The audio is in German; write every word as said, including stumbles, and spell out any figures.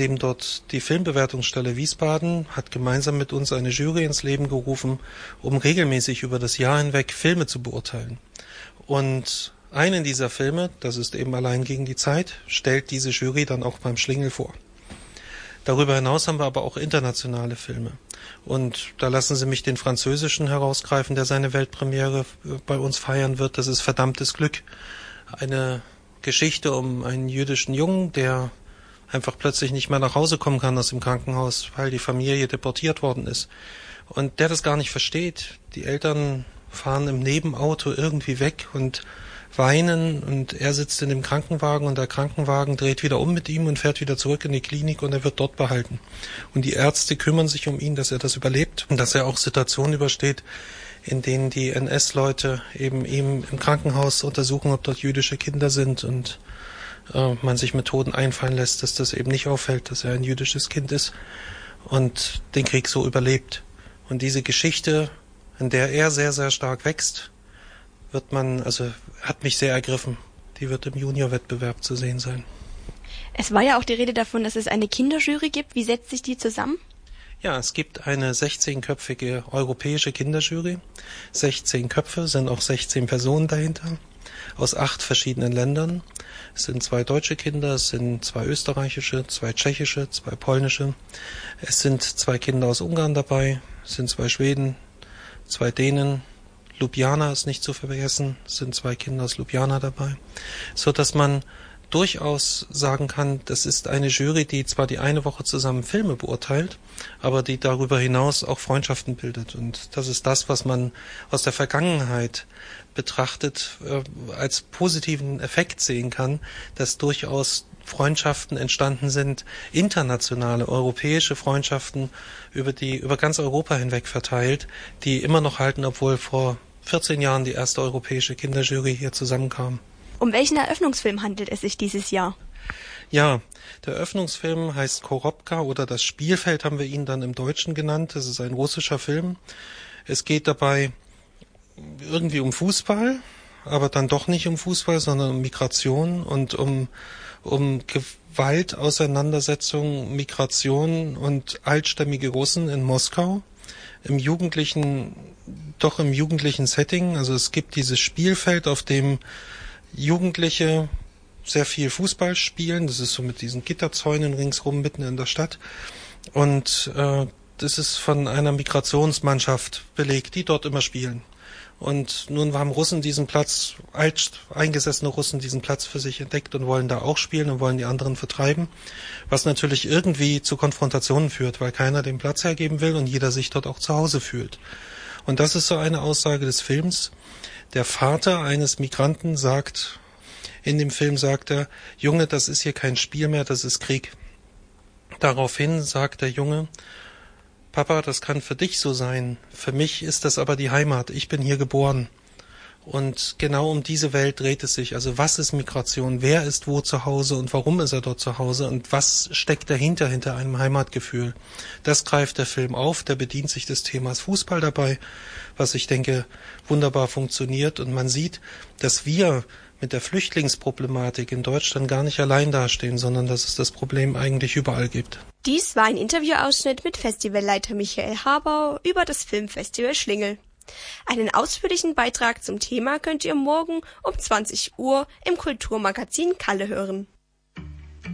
dem dort die Filmbewertungsstelle Wiesbaden hat gemeinsam mit uns eine Jury ins Leben gerufen, um regelmäßig über das Jahr hinweg Filme zu beurteilen. Und einen dieser Filme, das ist eben Allein gegen die Zeit, stellt diese Jury dann auch beim Schlingel vor. Darüber hinaus haben wir aber auch internationale Filme. Und da lassen Sie mich den französischen herausgreifen, der seine Weltpremiere bei uns feiern wird. Das ist Verdammtes Glück. Eine Geschichte um einen jüdischen Jungen, der einfach plötzlich nicht mehr nach Hause kommen kann aus dem Krankenhaus, weil die Familie deportiert worden ist. Und der das gar nicht versteht. Die Eltern fahren im Nebenauto irgendwie weg und weinen und er sitzt in dem Krankenwagen und der Krankenwagen dreht wieder um mit ihm und fährt wieder zurück in die Klinik und er wird dort behalten. Und die Ärzte kümmern sich um ihn, dass er das überlebt und dass er auch Situationen übersteht, in denen die N S-Leute eben ihm im Krankenhaus untersuchen, ob dort jüdische Kinder sind und äh, man sich Methoden einfallen lässt, dass das eben nicht auffällt, dass er ein jüdisches Kind ist und den Krieg so überlebt. Und diese Geschichte, in der er sehr, sehr stark wächst, wird man, also hat mich sehr ergriffen. Die wird im Junior-Wettbewerb zu sehen sein. Es war ja auch die Rede davon, dass es eine Kinderjury gibt. Wie setzt sich die zusammen? Ja, es gibt eine sechzehnköpfige europäische Kinderjury. sechzehn Köpfe, sind auch sechzehn Personen dahinter, aus acht verschiedenen Ländern. Es sind zwei deutsche Kinder, es sind zwei österreichische, zwei tschechische, zwei polnische. Es sind zwei Kinder aus Ungarn dabei, es sind zwei Schweden, zwei Dänen. Ljubljana ist nicht zu vergessen, es sind zwei Kinder aus Ljubljana dabei, so dass man durchaus sagen kann, das ist eine Jury, die zwar die eine Woche zusammen Filme beurteilt, aber die darüber hinaus auch Freundschaften bildet. Und das ist das, was man aus der Vergangenheit betrachtet, äh, als positiven Effekt sehen kann, dass durchaus Freundschaften entstanden sind, internationale, europäische Freundschaften über die, über ganz Europa hinweg verteilt, die immer noch halten, obwohl vor vierzehn Jahren die erste europäische Kinderjury hier zusammenkam. Um welchen Eröffnungsfilm handelt es sich dieses Jahr? Ja, der Eröffnungsfilm heißt Korobka oder Das Spielfeld haben wir ihn dann im Deutschen genannt. Das ist ein russischer Film. Es geht dabei irgendwie um Fußball, aber dann doch nicht um Fußball, sondern um Migration und um, um Gewalt, Auseinandersetzung, Migration und altstämmige Russen in Moskau. Im jugendlichen, doch im jugendlichen Setting. Also es gibt dieses Spielfeld, auf dem Jugendliche sehr viel Fußball spielen. Das ist so mit diesen Gitterzäunen ringsrum mitten in der Stadt. Und äh, das ist von einer Migrationsmannschaft belegt, die dort immer spielen. Und nun haben Russen diesen Platz, alt eingesessene Russen diesen Platz für sich entdeckt und wollen da auch spielen und wollen die anderen vertreiben. Was natürlich irgendwie zu Konfrontationen führt, weil keiner den Platz hergeben will und jeder sich dort auch zu Hause fühlt. Und das ist so eine Aussage des Films. Der Vater eines Migranten sagt, in dem Film sagt er, Junge, das ist hier kein Spiel mehr, das ist Krieg. Daraufhin sagt der Junge, Papa, das kann für dich so sein, für mich ist das aber die Heimat, ich bin hier geboren. Und genau um diese Welt dreht es sich. Also was ist Migration, wer ist wo zu Hause und warum ist er dort zu Hause und was steckt dahinter, hinter einem Heimatgefühl. Das greift der Film auf, der bedient sich des Themas Fußball dabei, was ich denke wunderbar funktioniert. Und man sieht, dass wir mit der Flüchtlingsproblematik in Deutschland gar nicht allein dastehen, sondern dass es das Problem eigentlich überall gibt. Dies war ein Interviewausschnitt mit Festivalleiter Michael Habau über das Filmfestival Schlingel. Einen ausführlichen Beitrag zum Thema könnt ihr morgen um zwanzig Uhr im Kulturmagazin Kalle hören.